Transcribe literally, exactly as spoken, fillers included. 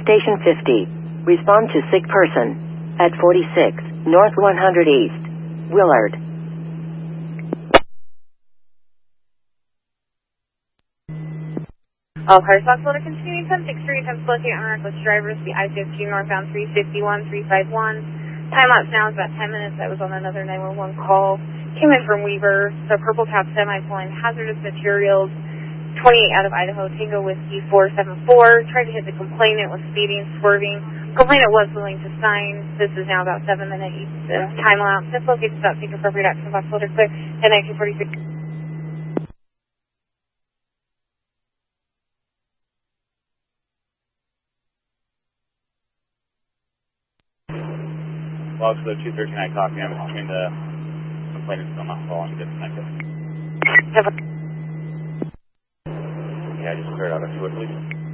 Station fifty. Respond to sick person. At forty-six, North one hundred East. Willard. All cars possible to continue ten six three, ten locate on reckless drivers, the I fifteen northbound three fifty-one, three five one. Time lapse now is about ten minutes. I was on another nine one one call. Came in from Weaver, the purple cap semi pulling hazardous materials, twenty-eight out of Idaho, Tango Whiskey four seven four. Tried to hit the complainant, was speeding, swerving. Complainant was willing to sign. This is now about seven minutes uh, time lapse. This locates about take appropriate action, box filter clear, and nineteen forty-six. Logs for the two thirty-nine copy. I'm assuming the complainant is still not following disconnected. Yeah, I just cleared out a two, please.